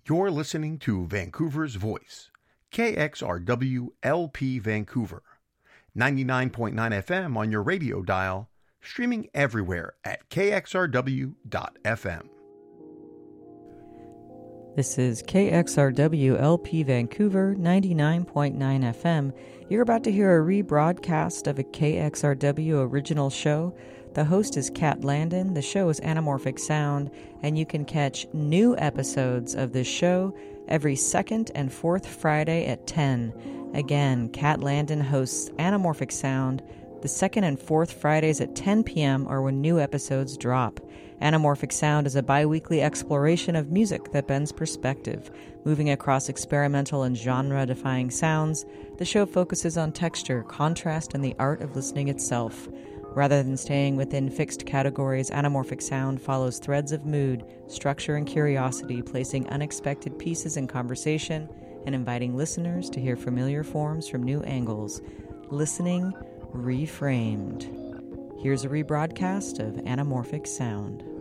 You're listening to Vancouver's Voice, KXRW LP Vancouver, 99.9 FM on your radio dial, streaming everywhere at kxrw.fm. This is KXRW LP Vancouver, 99.9 FM. You're about to hear a rebroadcast of a KXRW original show. The host is Kat Landon, the show is Anamorphic Sound, and you can catch new episodes of this show every second and fourth Friday at 10. Again, Kat Landon hosts Anamorphic Sound the second and fourth Fridays at 10 p.m. or when new episodes drop. Anamorphic Sound is a bi-weekly exploration of music that bends perspective. Moving across experimental and genre-defying sounds, the show focuses on texture, contrast, and the art of listening itself. Rather than staying within fixed categories, Anamorphic Sound follows threads of mood, structure, and curiosity, placing unexpected pieces in conversation and inviting listeners to hear familiar forms from new angles. Listening Reframed. Here's a rebroadcast of Anamorphic Sound.